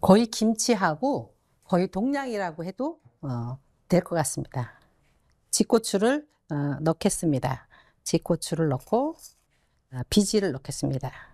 거의 김치하고 거의 동량이라고 해도 될 것 같습니다. 지고추를 넣겠습니다. 지고추를 넣고 비지를 넣겠습니다.